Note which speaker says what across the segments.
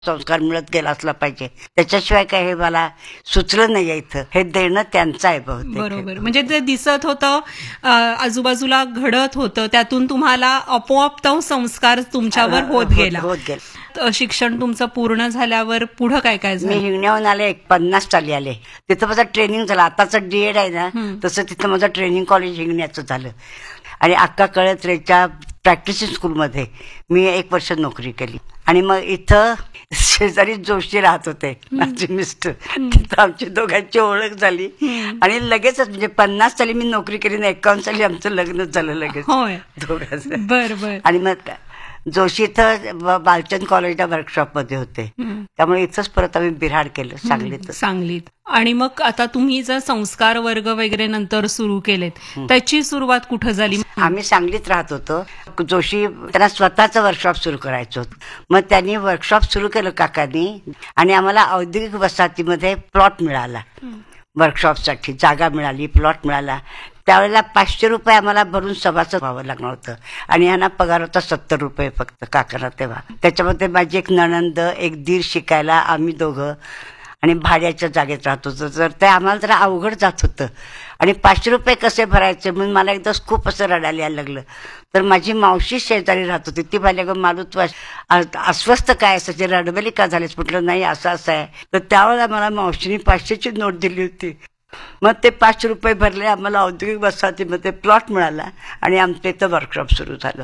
Speaker 1: संस्कार मिळत गेला असला पाहिजे, त्याच्याशिवाय काय हे मला सुचलं नाही इथं. हे देणं त्यांचं आहे बहुतेक.
Speaker 2: बरोबर. म्हणजे ते दिसत होतं, आजूबाजूला घडत होतं, त्यातून तुम्हाला आपोआप तो संस्कार तुमच्यावर होत गेला. शिक्षण तुमचं पूर्ण झाल्यावर पुढं काय काय झालं?
Speaker 1: मी हिंगण्याहून आले, 50 साली आले. तिथं माझं ट्रेनिंग झालं. आताचं डीएड आहे ना, तसं तिथं माझं ट्रेनिंग कॉलेज हिंगण्याचं झालं. आणि अक्का कळत्रेच्या प्रॅक्टिसिंग स्कूलमध्ये मी 1 वर्ष नोकरी केली. आणि मग इथं शेजारी जोशी राहत होते, माझे मिस्टर. तिथं आमची दोघांची ओळख झाली आणि लगेचच म्हणजे 50 साली मी नोकरी केली ना, 51 साली आमचं लग्नच झालं लगेच दोघांचं.
Speaker 2: बरं.
Speaker 1: आणि मग जोशी इथं बालचंद कॉलेजला वर्कशॉपमध्ये होते, त्यामुळे इथंच परत आम्ही बिऱ्हाड केलं सांगलीत.
Speaker 2: आणि मग आता तुम्ही जर संस्कार वर्ग वगैरे नंतर सुरू केलेत, त्याची सुरुवात कुठं झाली?
Speaker 1: आम्ही सांगलीत राहत होतो. जोशी त्यांना स्वतःचं वर्कशॉप सुरू करायचं होतं. मग त्यांनी वर्कशॉप सुरू केलं काकांनी, आणि आम्हाला औद्योगिक वसाहतीमध्ये प्लॉट मिळाला. वर्कशॉपसाठी जागा मिळाली, प्लॉट मिळाला. त्यावेळेला 500 रुपये आम्हाला भरून सभासद व्हावं लागणार होतं, आणि ह्यांना पगार होता 70 रुपये फक्त काकांना तेव्हा. त्याच्यामध्ये माझी एक नणंद, एक दीर शिकायला, आम्ही दोघं, आणि भाड्याच्या जागेत राहत होतो. तर ते आम्हाला जरा अवघड जात होतं. आणि 500 रुपये कसे भरायचे म्हणून मला एकदा खूप असं रडायला यायला लागलं. तर माझी मावशी शेजारी राहत होती. ती म्हणाली, गं मालू तू अस्वस्थ काय असायचे, रडबेली का झालीस? म्हटलं नाही, असं आहे. तर त्यावेळेला मला मावशीने 500ची नोट दिली होती. मग ते 500 रुपये भरले, आम्हाला औद्योगिक वसाहतीमध्ये प्लॉट मिळाला, आणि आमचं इथं वर्कशॉप सुरू झालं.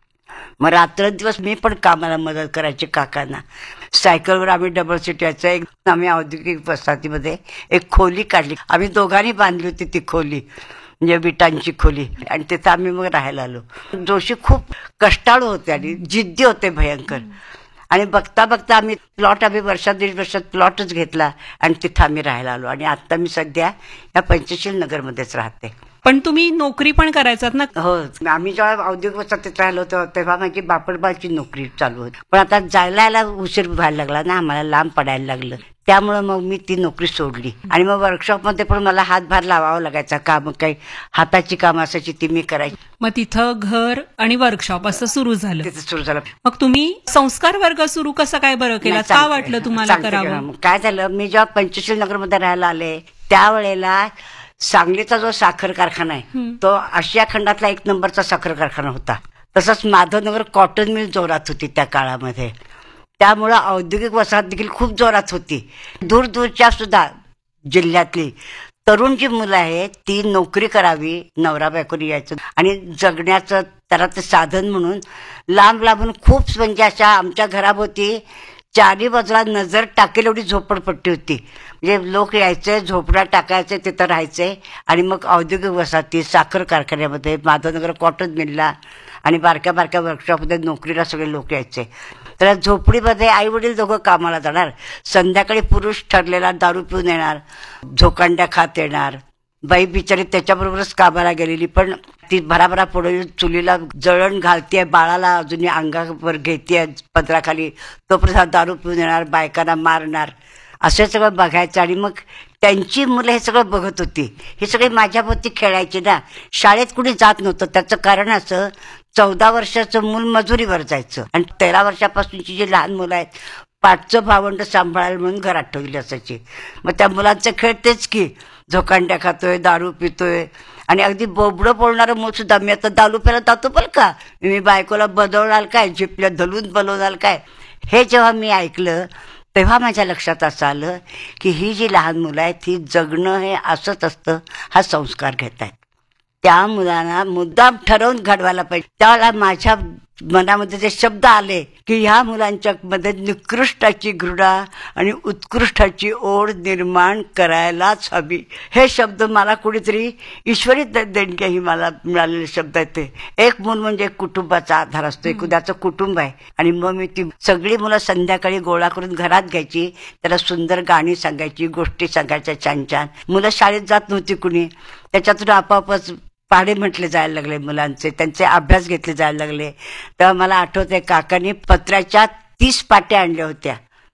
Speaker 1: मग रात्रंदिवस मी पण कामाला मदत करायची काकांना. सायकलवर आम्ही डबल सीट यायचं. एक आम्ही औद्योगिक वसाहतीमध्ये एक खोली काढली, आम्ही दोघांनी बांधली होती ती खोली, म्हणजे विटांची खोली, आणि तिथं आम्ही मग राहायला आलो. जोशी खूप कष्टाळू होते आणि जिद्दी होते भयंकर. आणि बघता बघता आम्ही वर्षात 1.5 वर्षात प्लॉटच घेतला, आणि तिथं आम्ही राहायला आलो. आणि आता मी सध्या या पंचशील नगरमध्येच राहते.
Speaker 2: पण तुम्ही नोकरी पण करायचात ना?
Speaker 1: हो, आम्ही जेव्हा औद्योगिक वसाहतीत राहिलो होतो तेव्हा माझी बापडबाची नोकरी चालू होती. पण आता जायला उशीर व्हायला लागला ना, आम्हाला लांब पडायला लागलं. त्यामुळे मग मी ती नोकरी सोडली. आणि मग वर्कशॉपमध्ये पण मला हातभार लावावा लागायचा. काम काही हाताची कामं असायची ती मी करायची.
Speaker 2: मग तिथं घर आणि वर्कशॉप असं सुरू झालं.
Speaker 1: तिथं सुरू झालं.
Speaker 2: मग तुम्ही संस्कार वर्ग सुरू कसं काय बरं केला? का वाटलं तुम्हाला करावं?
Speaker 1: काय झालं, मी जेव्हा पंचशील नगरमध्ये राहायला आले त्यावेळेला सांगलीचा जो साखर कारखाना आहे तो आशिया खंडातला 1 नंबरचा साखर कारखाना होता. तसंच माधवनगर कॉटन मिल जोरात होती त्या काळामध्ये. त्यामुळं औद्योगिक वसाहत देखील खूप जोरात होती. दूरदूरच्या सुद्धा जिल्ह्यातली तरुण जी मुलं आहेत ती नोकरी करावी, नवरा बायकोनी यायचं आणि जगण्याचं त्याला ते साधन म्हणून लांब लांबून खूप, म्हणजे अशा आमच्या घराभोवती 4ही बाजूला नजर टाकेल एवढी झोपडपट्टी होती. म्हणजे लोक यायचे, झोपडा टाकायचे, तिथं राहायचे, आणि मग औद्योगिक वसाहती, साखर कारखान्यामध्ये, माधवनगर कॉटन मिलला आणि बारक्या बारक्या वर्कशॉपमध्ये नोकरीला सगळे लोक यायचे. तर झोपडीमध्ये आई वडील दोघं कामाला जाणार, संध्याकाळी पुरुष ठरलेला दारू पिऊन येणार, झोकांड्या खात येणार. बाई बिचारी त्याच्याबरोबरच कामाला गेलेली, पण ती भराभरा पुढे चुलीला जळण घालतेय, बाळाला अजूनही अंगावर घेतेय पदराखाली, तोपर्यंत दारू पिऊन येणार, बायकांना मारणार, असं सगळं बघायचं. आणि मग त्यांची मुलं हे सगळं बघत होती. हे सगळे माझ्याभोवती खेळायचे ना. शाळेत कुणी जात नव्हतं. त्याचं कारण असं, 14 वर्षाचं मूल मजुरीवर जायचं, आणि 13 वर्षापासूनची जी लहान मुलं आहेत पाठचं भावंड सांभाळायला म्हणून घरात ठेवली असायची. मग त्या मुलांचं खेळ तेच की, झोकांड्या खातोय, दारू पितोय, आणि अगदी बोबडं बोलणारं मूल सुद्धा, मी आता दारू प्यायला जातो पण का, मी बायकोला बदवणार काय, झिपल्या धलून बनवणार काय. हे जेव्हा मी ऐकलं तेव्हा माझ्या लक्षात असं आलं की ही जी लहान मुलं आहेत ही जगणं हे असंच असतं, हा संस्कार घेत आहेत. त्या मुलांना मुद्दाम ठरवून घडवायला पाहिजे. त्यावेळेला माझ्या मनामध्ये जे शब्द आले की ह्या मुलांच्या मध्ये निकृष्टाची घृणा आणि उत्कृष्टाची ओढ निर्माण करायलाच हवी. हे शब्द मला कुणीतरी ईश्वरी देणगी ही मला मिळालेले शब्द आहेत ते. एक मूल म्हणजे कुटुंबाचा आधार असतो, एखाद्याचं कुटुंब आहे. आणि मग मी ती सगळी मुलं संध्याकाळी गोळा करून घरात घ्यायची, त्याला सुंदर गाणी सांगायची, गोष्टी सांगायच्या छान छान. मुलं शाळेत जात नव्हती कुणी, त्याच्यातून आपोआपच पाढे म्हटले जायला लागले मुलांचे, त्यांचे अभ्यास घेतले जायला लागले. तेव्हा मला आठवतंय काकांनी पत्र्याच्या 30 पाट्या आणल्या होत्या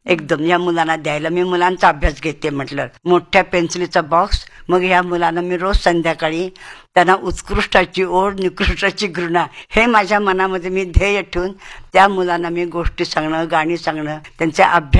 Speaker 1: एकदम या मुलांना द्यायला. मी मुलांचा अभ्यास घेते म्हटलं, मोठ्या पेन्सिलीचा बॉक्स. मग ह्या मुलांना मी रोज संध्याकाळी त्यांना उत्कृष्टाची ओढ, निकृष्टाची घृणा हे माझ्या मनामध्ये मी ध्येय ठेवून त्या मुलांना मी गोष्टी सांगणं, गाणी सांगणं, त्यांचा अभ्यास